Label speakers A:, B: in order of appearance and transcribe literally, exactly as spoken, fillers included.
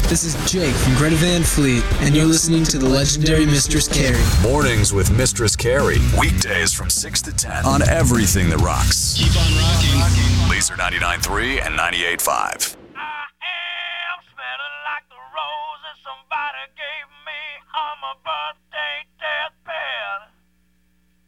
A: This is Jake from Greta Van Fleet, and you're listening to the legendary Mistress Carrie.
B: Mornings with Mistress Carrie. Weekdays from six to ten on everything that rocks.
C: Keep on rocking.
B: Laser ninety-nine point three and ninety-eight point five.